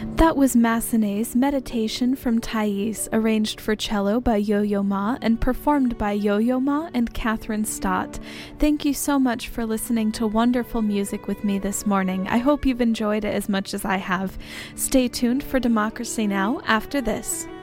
That was Massenet's Meditation from Thais, arranged for cello by Yo-Yo Ma and performed by Yo-Yo Ma and Catherine Stott. Thank you so much for listening to wonderful music with me this morning. I hope you've enjoyed it as much as I have. Stay tuned for Democracy Now! After this.